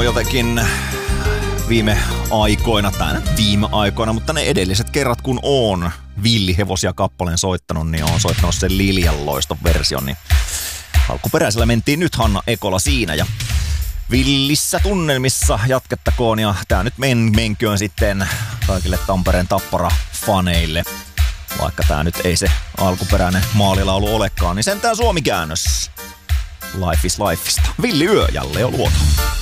jotenkin viime aikoina, mutta ne edelliset kerrat kun on Villihevosia kappaleen soittanut, niin on soittanut sen Liljan loiston version, niin alkuperäisellä mentiin nyt Hanna Ekola siinä ja villissä tunnelmissa jatkettakoon ja tää nyt menköön sitten kaikille Tampereen Tappara-faneille. Vaikka tää nyt ei se alkuperäinen maalilaulu olekaan, niin sentään suomikäännös Life is Lifeista. Villi Yö jälleen on luotu.